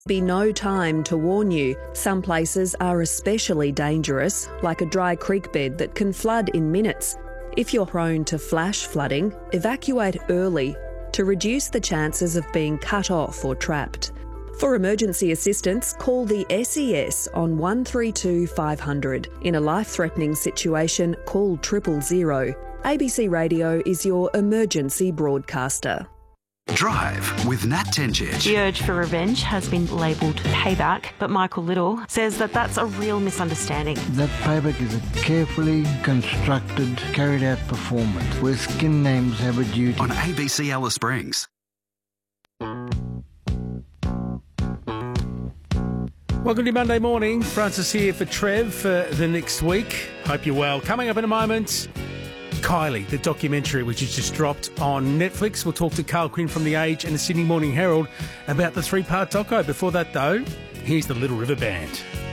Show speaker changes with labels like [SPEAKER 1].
[SPEAKER 1] Be no time to warn you. Some places are especially dangerous, like a dry creek bed that can flood in minutes. If you're prone to flash flooding, evacuate early to reduce the chances of being cut off or trapped. For emergency assistance, call the SES on 132 500. In a life-threatening situation, call 000. ABC Radio is your emergency broadcaster.
[SPEAKER 2] Drive with Nat Tenchich.
[SPEAKER 3] The urge for revenge has been labelled payback, but Michael Little says that that's a real misunderstanding.
[SPEAKER 4] That payback is a carefully constructed, carried out performance where skin names have a duty.
[SPEAKER 2] On ABC Alice Springs.
[SPEAKER 5] Welcome to Monday morning. Francis here for Trev for the next week. Hope you're well. Coming up in a moment, Kylie, the documentary which has just dropped on Netflix. We'll talk to Carl Quinn from The Age and the Sydney Morning Herald about the 3-part doco. Before that, though, here's the Little River Band.